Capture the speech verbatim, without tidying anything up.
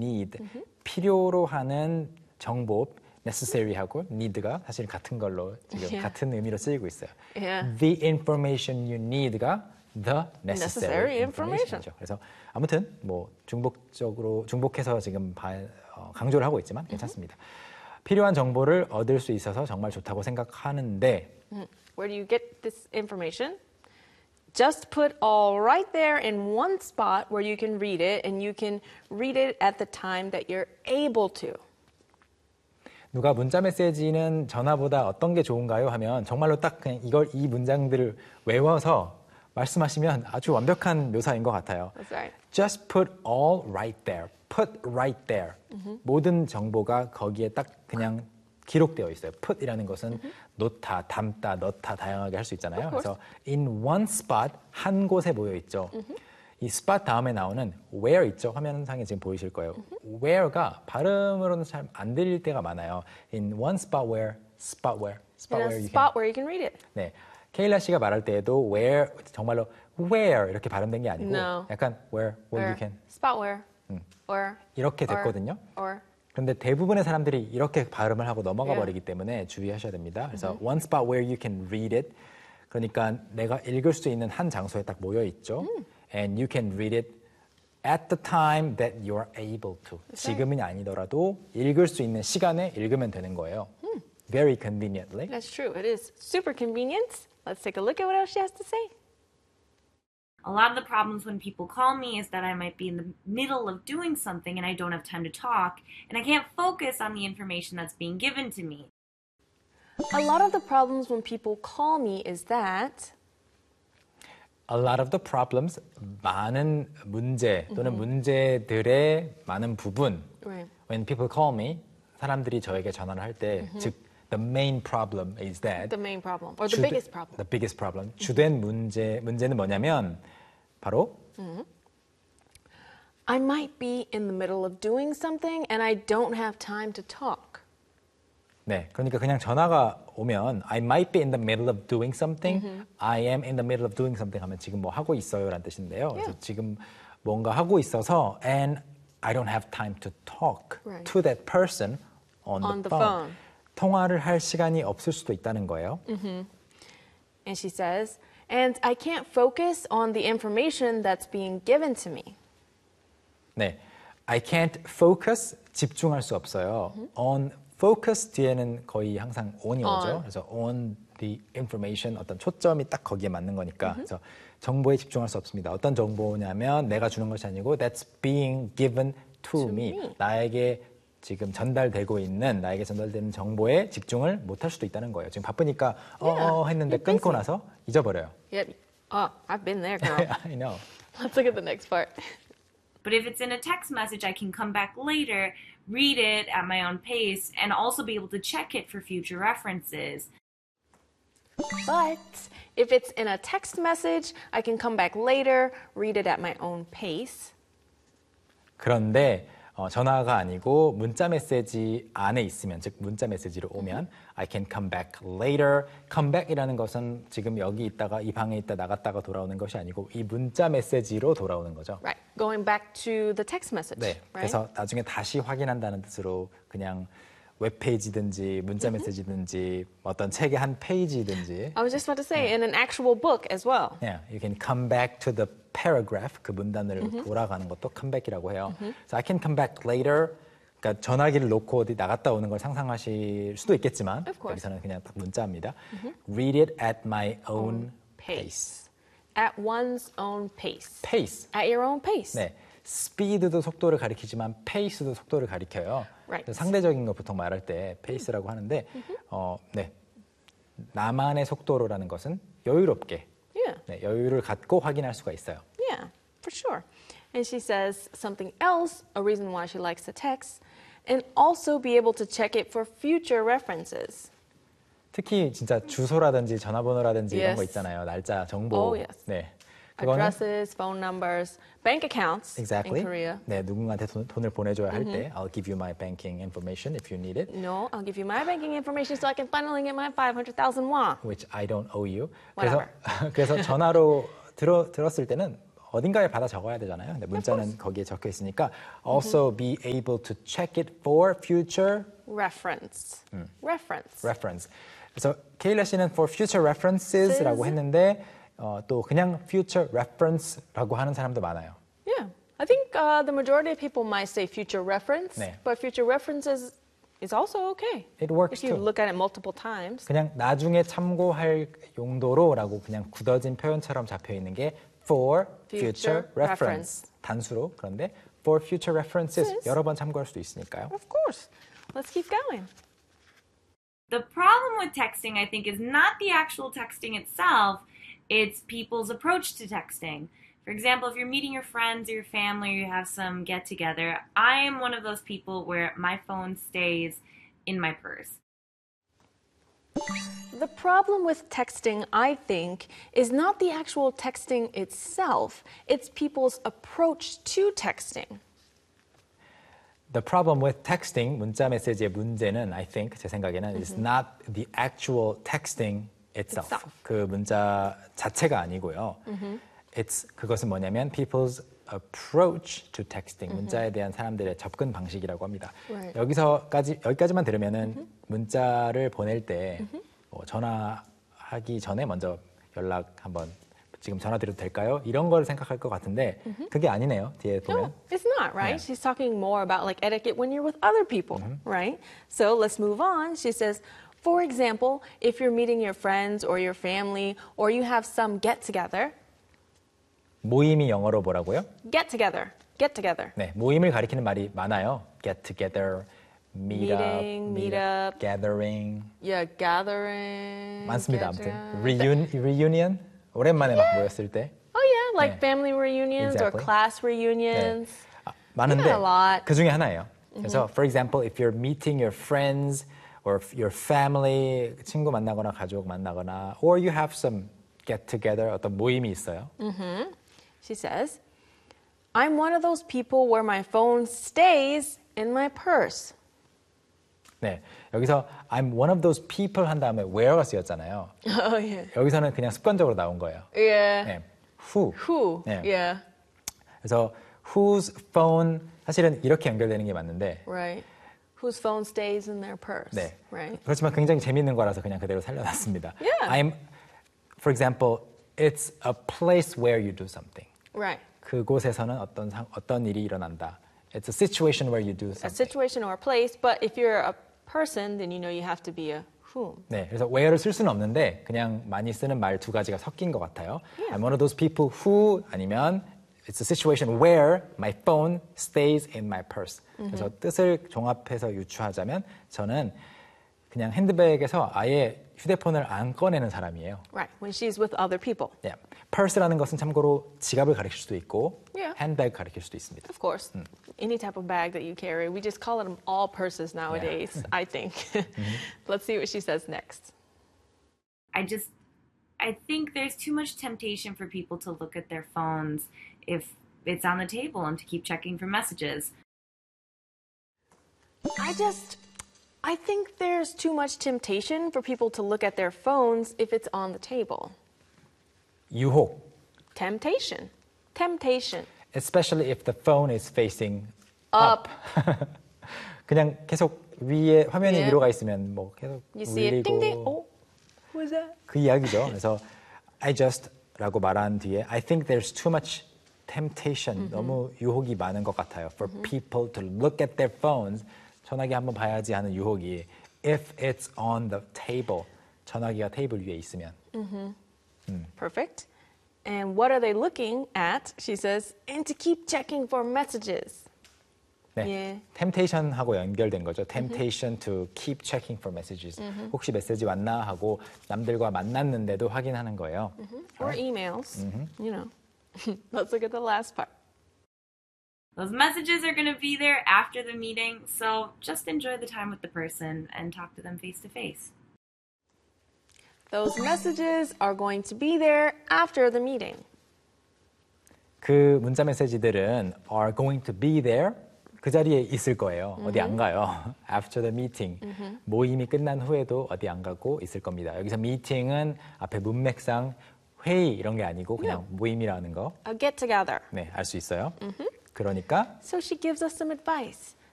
need, 필요로 하는 정보, necessary하고 need가 사실 같은 걸로 지금 Yeah. 같은 의미로 쓰이고 있어요. Yeah. The information you need가 the necessary, Necessary information. information이죠. 그래서 아무튼 뭐 중복적으로 중복해서 지금 바, 어, 강조를 하고 있지만 괜찮습니다. 필요한 정보를 얻을 수 있어서 정말 좋다고 생각하는데 Where do you get this information? Just put all right there in one spot where you can read it, and you can read it at the time that you're able to. 누가 문자 메시지는 전화보다 어떤 게 좋은가요? 하면 정말로 딱 그냥 이걸 이 문장들을 외워서 말씀하시면 아주 완벽한 묘사인 것 같아요. That's right. Just put all right there. Put right there. Mm-hmm. 모든 정보가 거기에 딱 그냥 기록되어 있어요. put이라는 것은 mm-hmm. 놓다, 담다, 넣다 다양하게 할 수 있잖아요. 그래서 in one spot 한 곳에 모여 있죠. Mm-hmm. 이 spot 다음에 나오는 where 있죠. 화면상에 지금 보이실 거예요. Mm-hmm. where가 발음으로는 잘 안 들릴 때가 많아요. In one spot where, spot where, spot In where a you spot can. where you can read it. 네, 케일라 씨가 말할 때에도 where 정말로 where 이렇게 발음된 게 아니고 No. 약간 where, where Where. you can Spot where. 음. Or. 이렇게 or, 됐거든요. Or. 그런데 대부분의 사람들이 이렇게 발음을 하고 넘어가 Yeah. 버리기 때문에 주의하셔야 됩니다. 그래서 mm-hmm. one spot where you can read it. 그러니까 내가 읽을 수 있는 한 장소에 딱 모여 있죠. Mm. And you can read it at the time that you are able to. That's 지금이 right. 아니더라도 읽을 수 있는 시간에 읽으면 되는 거예요. Mm. Very conveniently. That's true. It is super convenient. Let's take a look at what else she has to say. A lot of the problems when people call me is that I might be in the middle of doing something and I don't have time to talk, and I can't focus on the information that's being given to me. A lot of the problems when people call me is that A lot of the problems, 많은 문제 또는 mm-hmm. 문제들의 많은 부분. Right. When people call me, 사람들이 저에게 전화를 할 때, mm-hmm. 즉 the main problem is that. The main problem, or the 주된, biggest problem. The biggest problem. Mm-hmm. 주된 문제 문제는 뭐냐면 바로. Mm-hmm. I might be in the middle of doing something, and I don't have time to talk. 네, 그러니까 그냥 전화가 오면 I might be in the middle of doing something, mm-hmm. I am in the middle of doing something 하면 지금 뭐 하고 있어요라는 뜻인데요. Yeah. 그래서 지금 뭔가 하고 있어서 and I don't have time to talk right. to that person on, on the, the phone. phone. 통화를 할 시간이 없을 수도 있다는 거예요. Mm-hmm. And she says, and I can't focus on the information that's being given to me. 네, I can't focus, 집중할 수 없어요. Mm-hmm. On focus 뒤에는 거의 항상 on이 오죠. On. 그래서 on the information, 어떤 초점이 딱 거기에 맞는 거니까. Mm-hmm. 그래서 정보에 집중할 수 없습니다. 어떤 정보냐면 내가 주는 것이 아니고 that's being given to, To me. me. 나에게 지금 전달되고 있는, 나에게 전달되는 정보에 집중을 못할 수도 있다는 거예요. 지금 바쁘니까 Yeah, 어 했는데 you're 끊고 busy. 나서 잊어버려요. Yep. Oh, I've been there, girl. I know. Let's look at the next part. But if it's in a text message, I can come back later, read it at my own pace, and also be able to check it for future references. But if it's in a text message, I can come back later, read it at my own pace. 그런데 어, 전화가 아니고 문자 메시지 안에 있으면, 즉 문자 메시지로 오면 I can come back later. come back이라는 것은 지금 여기 있다가 이 방에 있다 나갔다가 돌아오는 것이 아니고 이 문자 메시지로 돌아오는 거죠. Right. Going back to the text message. 네. Right? 그래서 나중에 다시 확인한다는 뜻으로 그냥 웹페이지든지 문자 메시지든지 어떤 책의 한 페이지든지 I was just about to say, in an actual book as well. Yeah, you can come back to the paragraph, 그 문단을 mm-hmm. 돌아가는 것도 comeback이라고 해요. Mm-hmm. So I can come back later. 그러니까 전화기를 놓고 어디 나갔다 오는 걸 상상하실 수도 있겠지만 여기서는 그냥 딱 문자입니다. Mm-hmm. Read it at my own pace. pace. At one's own pace. pace. At your own pace. 네, speed도 속도를 가리키지만 pace도 속도를 가리켜요. Right. 상대적인 거 보통 말할 때 pace라고 하는데 mm-hmm. 어, 네, 나만의 속도로라는 것은 여유롭게 Yeah. 네, 여유를 갖고 확인할 수가 있어요. Yeah, for sure. And she says something else, a reason why she likes to text, and also be able to check it for future references. 특히 진짜 주소라든지 전화번호라든지 Yes. 이런 거 있잖아요. 날짜, 정보. Oh, yes. 네. 그거는 Addresses, phone numbers, bank accounts exactly. in Korea. 네, 누군가한테 돈, 돈을 보내줘야 할 때 I'll give you my banking information if you need it. No, I'll give you my banking information so I can finally get my five hundred thousand won. Which I don't owe you. Whatever. 그래서, 그래서 전화로 들어, 들었을 때는 어딘가에 받아 적어야 되잖아요. 근데 문자는 거기에 적혀 있으니까 also be able to check it for future Reference. Reference. reference. 그래서 케일라 씨는 for future references라고 했는데 어, 또 그냥 future reference라고 하는 사람도 많아요. Yeah. I think uh, the majority of people might say future reference, 네. but future references is also okay. It works if you too. look at it multiple times. 그냥 나중에 참고할 용도로라고 그냥 굳어진 표현처럼 잡혀 있는 게 for future, Future reference. reference. 단수로 그런데 for future references Yes. 여러 번 참고할 수도 있으니까요. Of course. Let's keep going. The problem with texting, I think, is not the actual texting itself, it's people's approach to texting. For example, if you're meeting your friends or your family or you have some get together, I am one of those people where my phone stays in my purse. The problem with texting, I think, is not the actual texting itself, it's people's approach to texting. The problem with texting, 문자 메시지의 문제는 I think 제 생각에는 is not the actual texting itself. Itself. 그 문자 자체가 아니고요. It's 그것은 뭐냐면 people's approach to texting. 문자에 대한 사람들의 접근 방식이라고 합니다. Right. 여기서까지 여기까지만 들으면은 문자를 보낼 때 뭐 전화하기 전에 먼저 연락 한번 지금 전화 드려도 될까요? 이런 걸 생각할 것 같은데 그게 아니네요. 뒤에 보면. No, it's not, right? Yeah. She's talking more about like etiquette when you're with other people, right? So let's move on. She says, for example, if you're meeting your friends or your family or you have some get together, 모임이 영어로 뭐라고요? get together, get together. 네, 모임을 가리키는 말이 많아요. Get together, meet Meeting, up, meet up. gathering Yeah, gathering. 많습니다. get 아무튼 together. Reun, reunion 오랜만에 막 모였을 때 Oh yeah, like 네. family reunions or Exactly. class 네. reunions. 아, 많은데 Yeah, a lot. 그 중에 하나예요. 그래서 for example, if you're meeting your friends or your family 친구 만나거나 가족 만나거나 or you have some get together 어떤 모임이 있어요. She says, I'm one of those people where my phone stays in my purse. 네, 여기서 I'm one of those people 한 다음에 where가 쓰였잖아요. Oh yeah. 여기서는 그냥 습관적으로 나온 거예요. Yeah. 네, who. Who? 네. Yeah. 그래서 whose phone 사실은 이렇게 연결되는 게 맞는데 Right. Whose phone stays in their purse. 네. Right. 그렇지만 굉장히 재밌는 거라서 그냥 그대로 살려놨습니다. Yeah. I'm, for example, it's a place where you do something. Right. 그곳에서는 어떤 상, 어떤 일이 일어난다. It's a situation where you do A something. situation or a place, but if you're a person, then you know you have to be a whom. 네, 그래서 where를 쓸 수는 없는데 그냥 많이 쓰는 말 두 가지가 섞인 것 같아요. Yeah. I'm one of those people who 아니면 it's a situation where my phone stays in my purse. 그래서 뜻을 종합해서 유추하자면 저는 그냥 핸드백에서 아예 휴대폰을 안 꺼내는 사람이에요. Right. When she's with other people. Yeah. purse라는 것은 참고로 지갑을 가리킬 수도 있고 Yeah. 핸드백 가리킬 수도 있습니다. Of course. Any type of bag that you carry. We just call them all purses nowadays, I think. Let's see what she says next. I just, I think there's too much temptation for people to look at their phones if it's on the table and to keep checking for messages. I just, I think there's too much temptation for people to look at their phones if it's on the table. 유혹. Temptation. Temptation. Especially if the phone is facing Up. up. 그냥 계속 위에 화면이 Yeah. 위로 가 있으면 뭐 계속 You see it, ding ding. 울리고 Oh, who is that? 그 이야기죠. 그래서 I just라고 말한 뒤에 I think there's too much temptation. 너무 유혹이 많은 것 같아요. For people to look at their phones. 전화기 한번 봐야지 하는 유혹이 if it's on the table. 전화기가 테이블 위에 있으면. Perfect. And what are they looking at? She says, and to keep checking for messages. 네, 예. temptation하고 연결된 거죠. Temptation to keep checking for messages. 혹시 메시지 왔나 하고 남들과 만났는데도 확인하는 거예요. Or emails. You know. Let's look at the last part. Those messages are going to be there after the meeting, so just enjoy the time with the person and talk to them face to face. Those messages are going to be there after the meeting. 그 문자 메시지들은 are going to be there. 그 자리에 있을 거예요. 어디 안 가요. After the meeting. 모임이 끝난 후에도 어디 안 가고 있을 겁니다. 여기서 meeting은 앞에 문맥상 회의 이런 게 아니고 그냥 모임이라는 거 A get together. 네, 알 수 있어요. 그러니까 So she gives us some advice.